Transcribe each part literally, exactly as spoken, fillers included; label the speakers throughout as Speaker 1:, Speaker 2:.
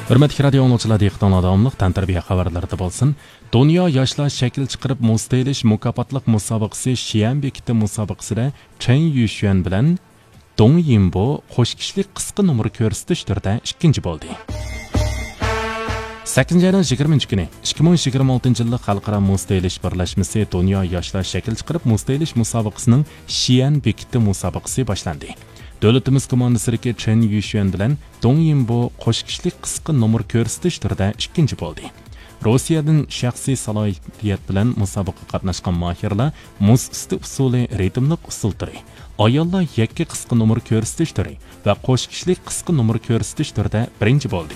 Speaker 1: Hürmetli radio anlıcılar diqqətinizə davamlıq təntarbiyə xəbərləri bolsun. Dünya Yaşlar Şəkil Çıxırıb Mustayilish Mukafatlık Musabaqası Xi'an bekiti musabaqasida Chen Yuxuan bilan Dong Yinbo qo'sh kishilik qisqa numr ko'rsatish turida ikkinchi bo'ldi. sakkizinchi ayning yigirmanchi kuni ikki ming yigirma oltinchi yillik xalqaro mustayilish birlashmasi Dünya Yaşlar Şəkil Çıxırıb Mustayilish musabaqasining Xi'an bekiti musabaqasi boshlandi. Davlatimiz komandasidagi Chen Yuxuan bilan Dong Yinbo qo'sh kishilik qisqa numr ko'rsatish turida ikkinchi bo'ldi. Rossiyadan shaxsiy salohiyat bilan musobaqa qatnashgan mohirlar muz usti usuli, ritmlik usul turi, ayollar yakka qisqa numr ko'rsatish turi va qo'sh kishilik qisqa numr ko'rsatish turida birinchi bo'ldi.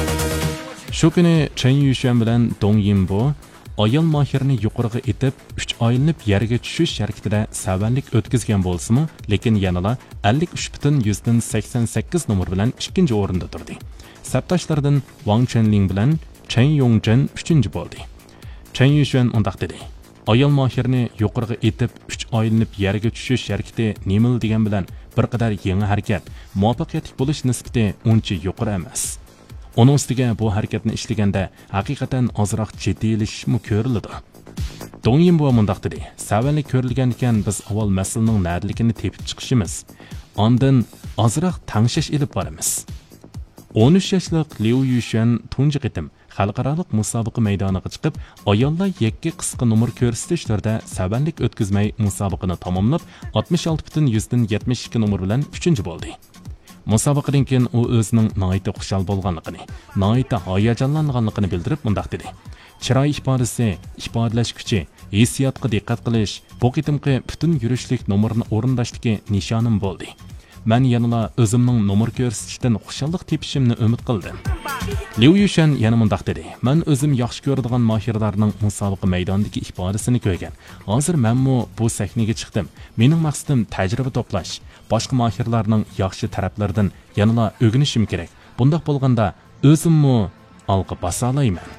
Speaker 1: Shu kuni Chen Yuxuan bilan Dong Yinbo ayol mohirini yuqoriga etib uch oylinib yerga tushish harakatida savanlik o'tkazgan bo'lsa-mu, lekin yanada ellik uch butun yuzdan sakson sakkiz numr bilan ikkinchi o'rinda turdi. Sabtoshlardan Wang Chenling bilan Chen Yongzhen uchinchi bo'ldi. Chen Yuxuan undaq dedi: ayol mohirini yuqoriga etib uch oylinib yerga tushish harakati nima degan bilan bir qadar yangi harakat, muvaffaqiyatli bo'lish nisbati uncha yuqori emas. Onun ustiga bu harakatni ishlaganda haqiqatan ozroq jiddiylashishmi ko'riladi. Dong Yinbo mundaq dedi: savanlik ko'rilgan ekan, biz avval masalaning nariligini tepib chiqishimiz, ondan ozroq tangshash elib boramiz. o'n uch yoshlik Liu Yuxuan tunji qitim xalqaro musobaqa maydoniga chiqib, ayollar yakka qisqa numr ko'rsatish turida savanlik o'tkazmay musobaqani tamomlab oltmish olti butun yuzdan yetmish ikki numr bilan uchinchi bo'ldi. Musobaqadan keyin u o'zining nihoyatda xushal bo'lganligini, nihoyatda hayajonlanganligini bildirib mundaq dedi: chiroy ifodasi, ifodalash kuchi, hissiyotga diqqat qilish bu qitimqi butun yurishlik nomerni o'rindashligi nishonim bo'ldi. Men yanada o'zimning nomer ko'rsatishdan xushallik tepishimni umid qildim. Liu Yuxuan yana mundaq dedi: men o'zim yaxshi ko'radigan mohirlarning musobaqa maydonidagi ifodasini ko'rgan. Hozir menmo bu sahnaga chiqdim. Mening maqsadim tajriba to'plash, boshqa mohirlarning yaxshi taraflaridan yanada o'rganishim kerak. Bundaq bo'lganda o'zimmo olqa basa olayman.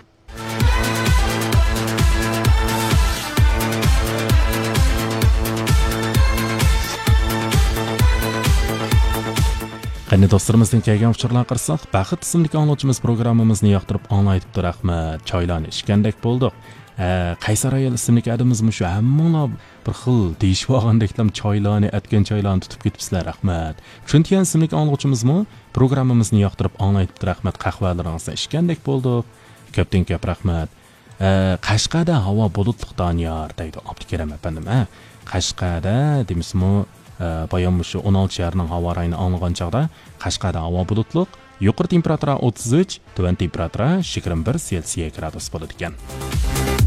Speaker 1: Qani do'stlarimizning kelgan uchurlar qirsoq, Baxit ismli angluvchimiz programmamizni yoqtirib anglaytib rahmat, choylarni ichgandek bo'ldik. Qaysar ayol ismli adimiz shu hammalar bir xil deyishib olgandeklam choylarni, atgan choylarni tutib ketibsizlar, rahmat. Chuntiyan ismli angluvchimizmi programmamizni yoqtirib anglaytib rahmat, qahvalaringizni ichgandek bo'ldik. Ko'pdan ko'p rahmat. Qashqada havo bulutli Doniyor deydi Abdukarim apandim. Qashqada demismi bayon shu o'n olti shaharning havo rayini anglagan chaqda Qashqada havo bulutli, yuqori temperatura o'ttiz uch, tuvan temperatura yigirma bir Selsiya gradus bo'ladi ekan.